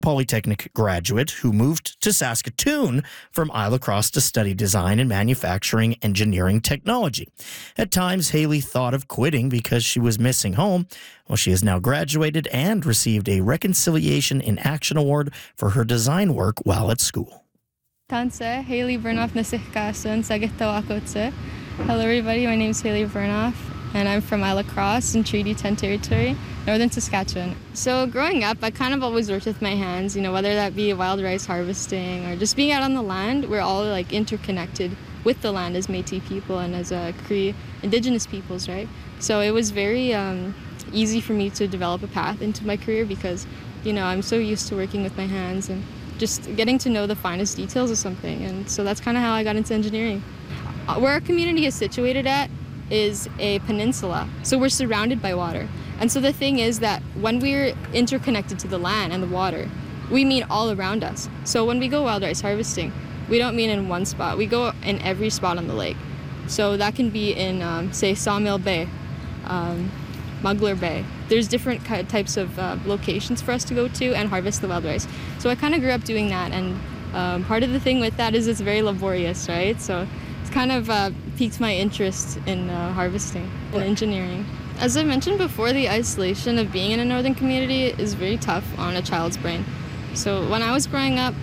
Polytechnic graduate who moved to Saskatoon from Isle of Cross to study design and manufacturing engineering technology. At times, Haley thought of quitting because she was missing home. Well, she has now graduated and received a Reconciliation in Action Award for her design work while at school. Tanse, Haley Burnoff Nasihkason, Sagitawakotse. Hello everybody, my name is Haley Burnoff and I'm from Isle of Cross in Treaty 10 territory, northern Saskatchewan. So growing up, I kind of always worked with my hands, whether that be wild rice harvesting or just being out on the land. We're all like interconnected with the land as Métis people and as Cree Indigenous peoples, right? So it was very easy for me to develop a path into my career because, I'm so used to working with my hands and just getting to know the finest details of something. And so that's kind of how I got into engineering. Where our community is situated at is a peninsula, so we're surrounded by water. And so the thing is that when we're interconnected to the land and the water, we mean all around us. So when we go wild rice harvesting, we don't mean in one spot, we go in every spot on the lake. So that can be in, say, Sawmill Bay, Muggler Bay. There's different types of locations for us to go to and harvest the wild rice. So I kind of grew up doing that, and part of the thing with that is it's very laborious, right? So it's kind of piqued my interest in harvesting and engineering. As I mentioned before, the isolation of being in a northern community is very tough on a child's brain. So when I was growing up,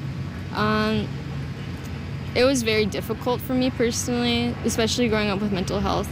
it was very difficult for me personally, especially growing up with mental health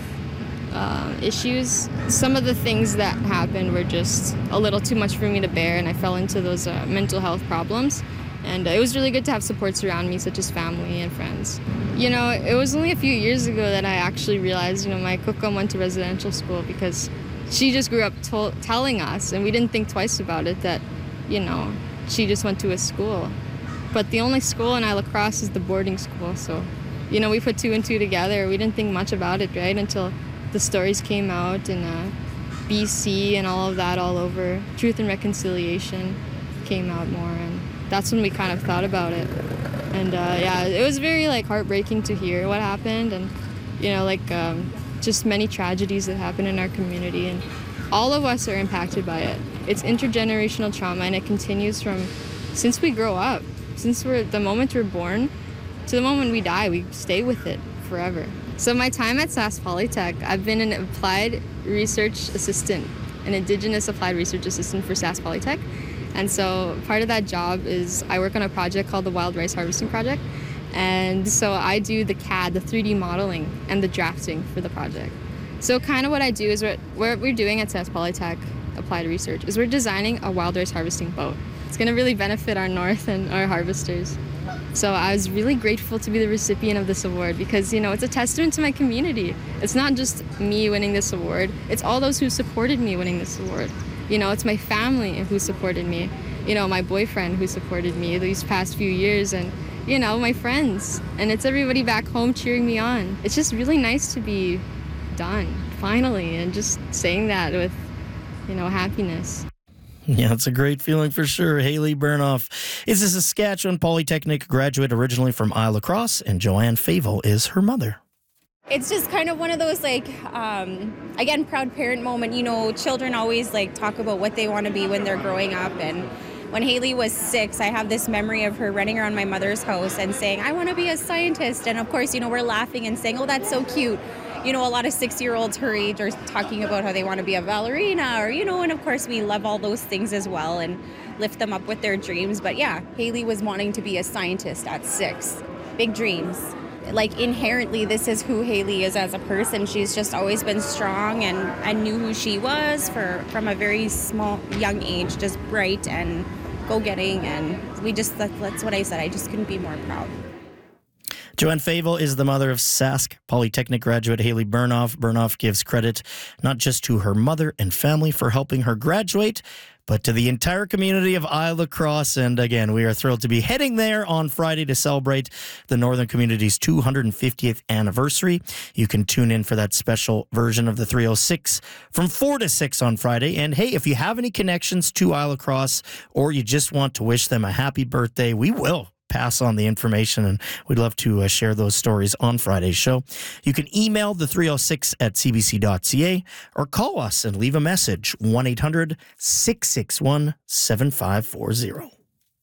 issues. Some of the things that happened were just a little too much for me to bear, and I fell into those mental health problems. And it was really good to have supports around me, such as family and friends. It was only a few years ago that I actually realized, my kukum went to residential school because she just grew up telling us, and we didn't think twice about it, that, she just went to a school. But the only school in Isle of Cross is the boarding school. So, we put two and two together. We didn't think much about it, right, until the stories came out in BC and all of that all over. Truth and Reconciliation came out more, and that's when we kind of thought about it. And it was very heartbreaking to hear what happened, and just many tragedies that happen in our community, and all of us are impacted by it. It's intergenerational trauma, and it continues since we grow up, the moment we're born to the moment we die. We stay with it forever. So my time at Sask Polytech, I've been an applied research assistant, an Indigenous applied research assistant for Sask Polytech. And so part of that job is I work on a project called the Wild Rice Harvesting Project. And so I do the CAD, the 3D modeling, and the drafting for the project. So kind of what I do is what we're doing at Sask Polytech Applied Research is we're designing a wild rice harvesting boat. It's going to really benefit our north and our harvesters. So I was really grateful to be the recipient of this award because, it's a testament to my community. It's not just me winning this award. It's all those who supported me winning this award. It's my family who supported me. My boyfriend who supported me these past few years, and, my friends. And it's everybody back home cheering me on. It's just really nice to be done, finally, and just saying that with, happiness. Yeah, it's a great feeling for sure. Haley Burnoff is a Saskatchewan Polytechnic graduate originally from Isle of Cross, and Joanne Favel is her mother. It's just kind of one of those, again, proud parent moment. Children always, talk about what they want to be when they're growing up. And when Haley was 6, I have this memory of her running around my mother's house and saying, I want to be a scientist. And, of course, we're laughing and saying, oh, that's so cute. A lot of 6-year-olds her age are talking about how they want to be a ballerina or, and, of course, we love all those things as well and lift them up with their dreams. But, yeah, Haley was wanting to be a scientist at 6. Big dreams. Inherently, this is who Haley is as a person. She's just always been strong and knew who she was from a very young age, just bright and go-getting. And that's what I said. I just couldn't be more proud. Joanne Favel is the mother of Sask Polytechnic graduate Haley Burnoff. Burnoff gives credit not just to her mother and family for helping her graduate, but to the entire community of Isle of Cross. And again, we are thrilled to be heading there on Friday to celebrate the Northern Community's 250th anniversary. You can tune in for that special version of the 306 from 4 to 6 on Friday. And hey, if you have any connections to Isle of Cross or you just want to wish them a happy birthday, we will pass on the information, and we'd love to share those stories on Friday's show. You can email the 306 at cbc.ca or call us and leave a message, 1-800-661-7540.